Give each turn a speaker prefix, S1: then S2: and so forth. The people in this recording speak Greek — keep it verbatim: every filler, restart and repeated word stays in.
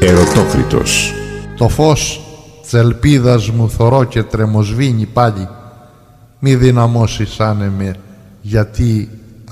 S1: Ερωτόκριτος.
S2: Το φως της ελπίδας μου θωρώ και τρεμοσβήνει πάλι. Μη δυναμώσεις άνεμε, γιατί